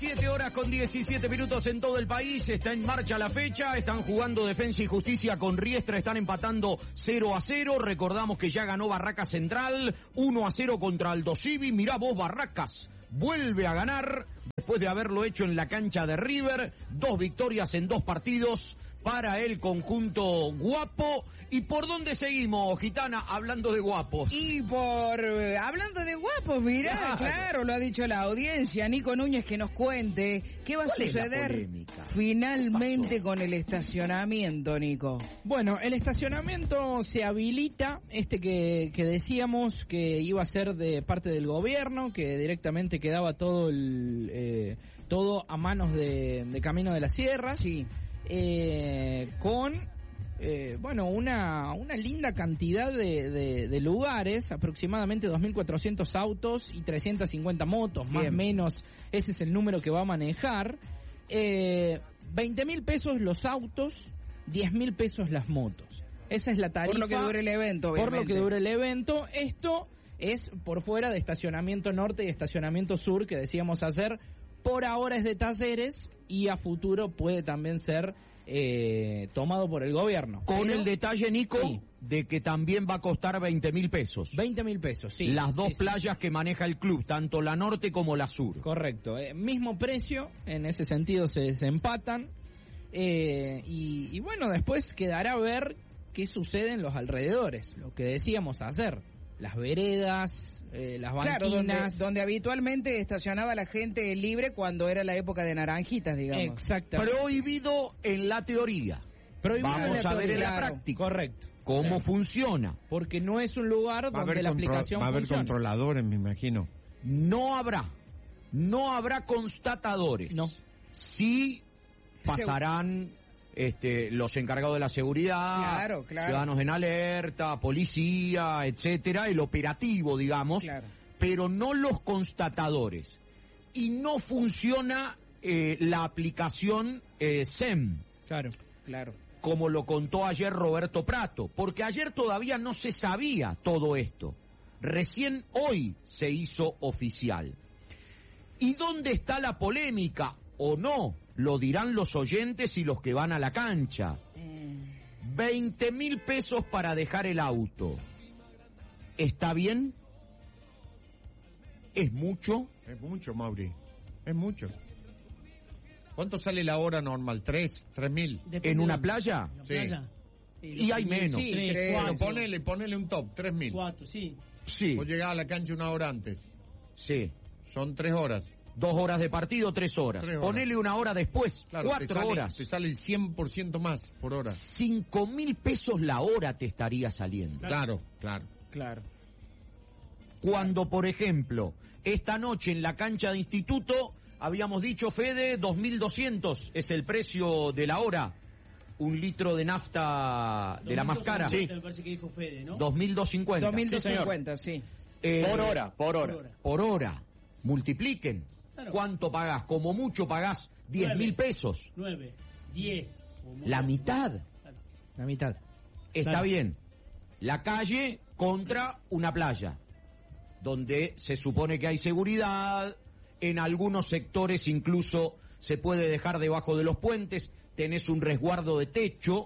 7 horas con 17 minutos en todo el país, está en marcha la fecha, están jugando Defensa y Justicia con Riestra, están empatando 0-0, recordamos que ya ganó Barracas Central, 1-0 contra Aldo Civi, mirá vos Barracas, vuelve a ganar, después de haberlo hecho en la cancha de River, 2 victorias en 2 partidos para el conjunto guapo. ¿Y por dónde seguimos, Gitana, hablando de guapos? Hablando de guapos, mirá, claro, lo ha dicho la audiencia. Nico Núñez que nos cuente qué va a suceder finalmente con el estacionamiento, Nico. Bueno, el estacionamiento se habilita, que decíamos que iba a ser de parte del gobierno, que directamente quedaba todo todo a manos de Camino de las Sierras. Sí. Con una linda cantidad de lugares, aproximadamente 2.400 autos y 350 motos, más o menos, ese es el número que va a manejar. 20.000 pesos los autos, 10.000 pesos las motos. Esa es la tarifa. Por lo que dure el evento, obviamente. Por lo que dure el evento. Esto es por fuera de estacionamiento norte y estacionamiento sur que decíamos hacer. Por ahora es de Talleres y a futuro puede también ser tomado por el gobierno. Con el detalle, Nico, de que también va a costar 20.000 pesos. 20.000 pesos, sí. Las dos playas que maneja el club, tanto la norte como la sur. Correcto. Mismo precio, en ese sentido se empatan. Y bueno, después quedará a ver qué sucede en los alrededores. Lo que decíamos hacer. Las veredas, las banquinas. Claro, donde habitualmente estacionaba la gente libre cuando era la época de naranjitas, digamos. Exactamente. Prohibido en la teoría. Vamos a ver en la práctica. Correcto. ¿Cómo funciona? Porque no es un lugar donde la aplicación va a haber funciona. Controladores, me imagino. No habrá constatadores. No. Sí pasarán los encargados de la seguridad, claro. ciudadanos en alerta, policía, etcétera, el operativo, digamos, pero no los constatadores. Y no funciona la aplicación SEM. Claro. Como lo contó ayer Roberto Prato, porque ayer todavía no se sabía todo esto. Recién hoy se hizo oficial. ¿Y dónde está la polémica? ¿O no? Lo dirán los oyentes y los que van a la cancha. 20.000 pesos para dejar el auto. ¿Está bien? ¿Es mucho? Es mucho, Mauri. Es mucho. ¿Cuánto sale la hora normal? ¿3.000? ¿En una playa? Sí. Y hay menos. Sí, 3, ponele un top, 3.000. 4, sí. Sí. Vos llegás a la cancha una hora antes. Sí. Son 3 horas. 2 horas de partido, 3 horas. 3 horas. Ponele una hora después, Claro, 4 horas. Te sale el 100% más por hora. 5.000 pesos la hora te estaría saliendo. Claro. Cuando, por ejemplo, esta noche en la cancha de Instituto, habíamos dicho, Fede, 2.200 es el precio de la hora. 1 litro de nafta de la más cara. Sí. Me parece que dijo Fede, ¿no? 2.250. 2.250, sí. Por hora. Multipliquen. Claro. ¿Cuánto pagás? Como mucho pagás 10.000 pesos. 9, 10. La mitad. Claro. La mitad. Está bien. La calle contra una playa, donde se supone que hay seguridad, en algunos sectores incluso se puede dejar debajo de los puentes, tenés un resguardo de techo.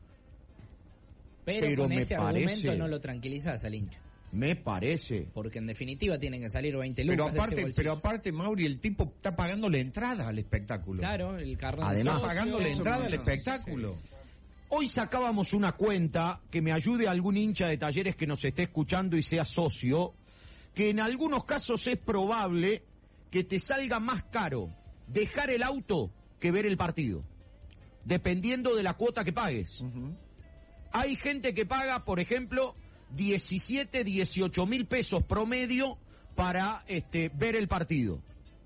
Pero con me ese parece, argumento no lo tranquilizás al hincha. Me parece. Porque en definitiva tienen que salir 20 lucas Pero aparte, Mauri, el tipo está pagando la entrada al espectáculo. Claro, el carnet. Además, está pagando la entrada al espectáculo. Hoy sacábamos una cuenta que me ayude a algún hincha de Talleres que nos esté escuchando y sea socio, que en algunos casos es probable que te salga más caro dejar el auto que ver el partido, dependiendo de la cuota que pagues. Hay gente que paga, por ejemplo, 17, 18.000 pesos promedio para ver el partido.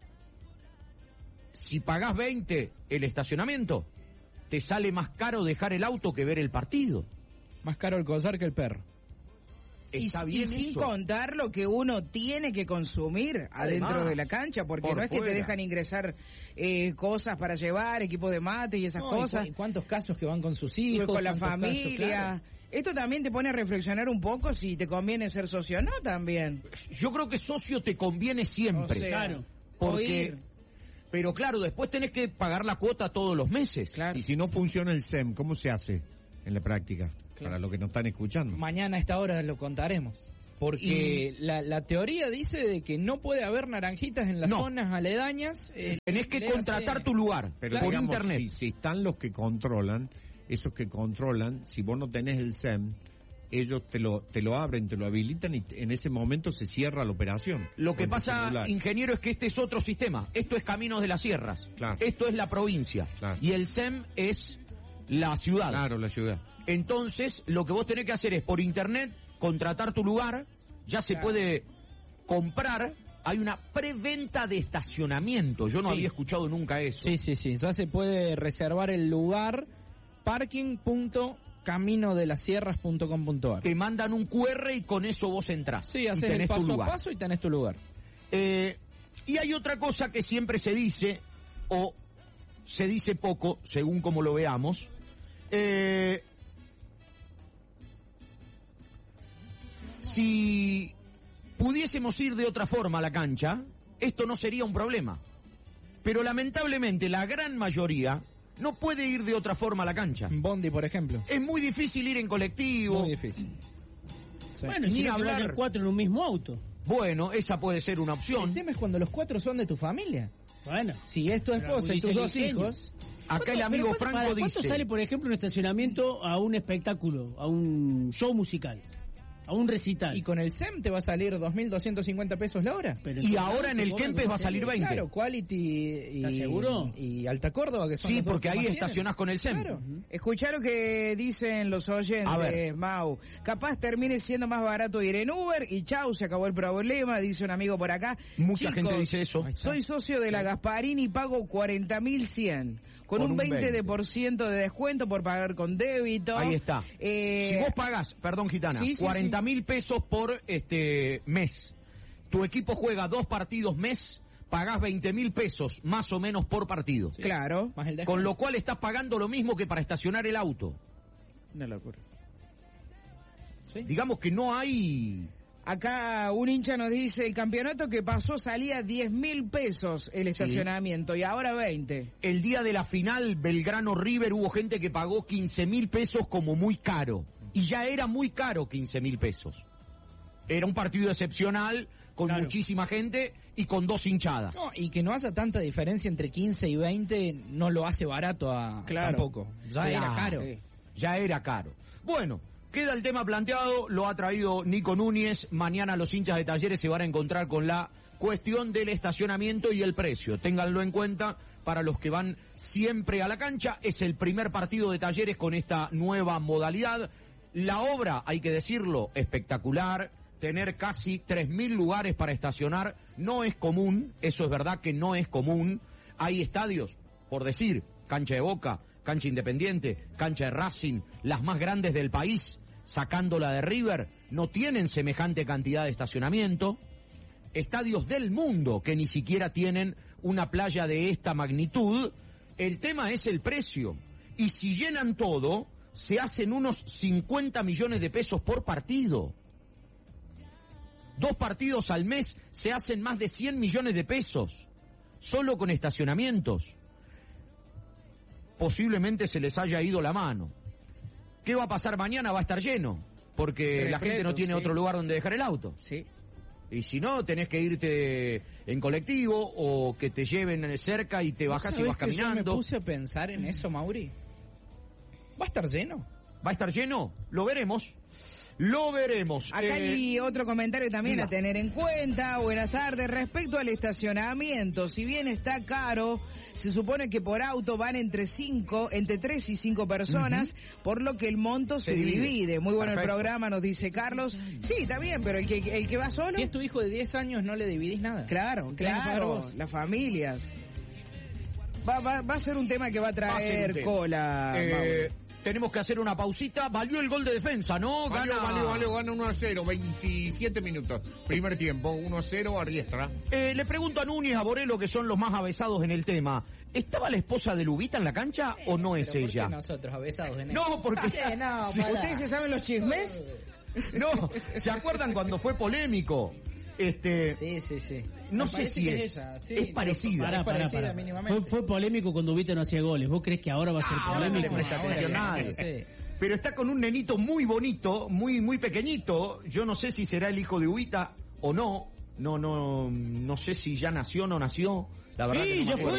Si pagás 20 el estacionamiento, te sale más caro dejar el auto que ver el partido. Más caro el collar que el perro. Está y bien sin eso. contar lo que uno tiene que consumir adentro Además, de la cancha, porque por no es que fuera. te dejan ingresar cosas para llevar, equipo de mate y esas cosas. ¿Y cuántos casos que van con sus hijos? Con la cuántos familia. casos, claro. Esto también te pone a reflexionar un poco si te conviene ser socio o no también. Yo creo que socio te conviene siempre. O sea, Claro. Porque oír. Pero claro, después tenés que pagar la cuota todos los meses. Claro. Y si no funciona el SEM, ¿cómo se hace en la práctica? Para los que nos están escuchando. Mañana a esta hora lo contaremos. Porque la teoría dice de que no puede haber naranjitas en las zonas aledañas. Tenés que contratar tu lugar, pero por digamos, internet. Si están los que controlan, esos que controlan, si vos no tenés el SEM, ellos te lo abren, te lo habilitan y en ese momento se cierra la operación. Lo que pasa, ingeniero, es que este es otro sistema. Esto es Caminos de las Sierras. Claro. Esto es la provincia. Claro. Y el SEM es la ciudad. Claro, la ciudad. Entonces, lo que vos tenés que hacer es por internet contratar tu lugar, ya se puede comprar. Hay una preventa de estacionamiento. Yo no había escuchado nunca eso. Sí. Ya se puede reservar el lugar parking.caminodelasierras.com.ar. Te mandan un QR y con eso vos entrás. Sí, haces el paso a paso y tenés tu lugar. Y hay otra cosa que siempre se dice, o se dice poco, según como lo veamos. Si pudiésemos ir de otra forma a la cancha, esto no sería un problema. Pero lamentablemente la gran mayoría no puede ir de otra forma a la cancha. Bondi, por ejemplo. Es muy difícil ir en colectivo. Muy difícil. Sí. Bueno, ni hablar 4 en un mismo auto. Bueno, esa puede ser una opción. El tema es cuando los 4 son de tu familia. Bueno. Si es tu esposa y tus 2 hijos. Acá el amigo Franco dice... ¿Cuánto sale, por ejemplo, un estacionamiento a un espectáculo, a un show musical? A un recital. Y con el SEM te va a salir 2.250 pesos la hora. Pero y ahora en el Kempes va a salir 20. Claro, Quality y... ¿Estás seguro? Y Alta Córdoba, que son sí, porque ahí estacionás con el SEM. Claro. Escuchá lo que dicen los oyentes, Mau. Capaz termine siendo más barato ir en Uber y chau, se acabó el problema, dice un amigo por acá. Mucha Chicos, gente dice eso. Soy socio de la Gasparini y pago 40.100. Con un 20% de descuento por pagar con débito. Ahí está. Si vos pagas, perdón gitana, 40.000 pesos por mes. Tu equipo juega 2 partidos mes, pagás 20.000 pesos más o menos por partido. Sí. Claro. Más el descuento. Con lo cual estás pagando lo mismo que para estacionar el auto. Una locura. ¿Sí? Digamos que no hay... Acá un hincha nos dice, el campeonato que pasó salía 10.000 pesos el estacionamiento y ahora 20. El día de la final Belgrano River hubo gente que pagó 15.000 pesos como muy caro. Y ya era muy caro 15.000 pesos. Era un partido excepcional, con muchísima gente y con 2 hinchadas. No, y que no haya tanta diferencia entre 15 y 20 no lo hace barato tampoco. Ya era caro. Sí. Ya era caro. Bueno, queda el tema planteado, lo ha traído Nico Núñez. Mañana los hinchas de Talleres se van a encontrar con la cuestión del estacionamiento y el precio. Ténganlo en cuenta para los que van siempre a la cancha. Es el primer partido de Talleres con esta nueva modalidad. La obra, hay que decirlo, espectacular. Tener casi 3.000 lugares para estacionar no es común. Eso es verdad que no es común. Hay estadios, por decir, cancha de Boca, cancha Independiente, cancha de Racing, las más grandes del país, sacándola de River, no tienen semejante cantidad de estacionamiento. Estadios del mundo que ni siquiera tienen una playa de esta magnitud. El tema es el precio. Y si llenan todo, se hacen unos 50 millones de pesos por partido. 2 partidos al mes se hacen más de 100 millones de pesos. Solo con estacionamientos. Posiblemente se les haya ido la mano. ¿Qué va a pasar mañana? Va a estar lleno, porque la gente no tiene otro lugar donde dejar el auto. Sí. Y si no, tenés que irte en colectivo o que te lleven cerca y te bajas y vas caminando. Yo me puse a pensar en eso, Mauri. ¿Va a estar lleno? ¿Va a estar lleno? Lo veremos. Lo veremos. Acá hay otro comentario también a tener en cuenta. Buenas tardes. Respecto al estacionamiento, si bien está caro, se supone que por auto van entre 3 y 5 personas, por lo que el monto se divide. Muy bueno. Perfecto. El programa, nos dice Carlos. Sí, está bien, pero el que va solo... Si es tu hijo de 10 años, no le dividís nada. Claro, las familias. Va a ser un tema que va a traer cola. Tenemos que hacer una pausita. Valió el gol de defensa, ¿no? Valió, gana 1-0, 27 minutos. Primer tiempo, 1-0 a Riestra. Le pregunto a Núñez, a Borelo, que son los más avesados en el tema. ¿Estaba la esposa de Lubita en la cancha o no es ella? ¿Por qué nosotros avesados en No, porque... ¿Ustedes se saben los chismes? No, ¿se acuerdan cuando fue polémico? Sí. No Me sé parece si que es esa, sí. es parecida. Pará. Parecida mínimamente. Fue polémico cuando Vito no hacía goles. ¿Vos crees que ahora va a ser Ahora no le polémico? presta atención a nadie. Sí. Pero está con un nenito muy bonito, muy pequeñito. Yo no sé si será el hijo de Ubita o no. No sé si ya nació o no nació. La verdad Sí, que no me ya acuerdo. fue.